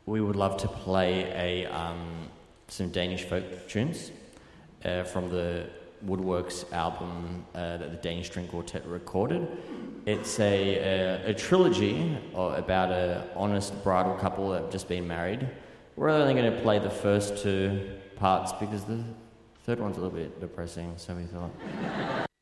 we would love to play some Danish folk tunes from the Woodworks album that the Danish String Quartet recorded. It's a trilogy about an honest bridal couple that have just been married. We're only going to play the first two parts because the third one's a little bit depressing, so we thought.